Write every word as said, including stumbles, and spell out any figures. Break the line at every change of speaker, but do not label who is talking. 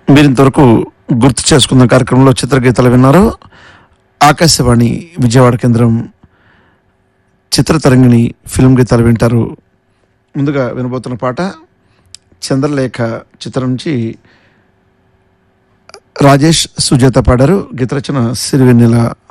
మీరు ఇంతవరకు గుర్తు చేసుకున్న కార్యక్రమంలో చిత్రగీతాలు విన్నారు. ఆకాశవాణి విజయవాడ కేంద్రం చిత్రతరంగిణి ఫిల్మ్ గీతాలు వింటారు. ముందుగా వినబోతున్న పాట చంద్రలేఖ చిత్రం నుంచి రాజేష్ సుజాత పాడారు. గీత రచన సిరివెన్నెల.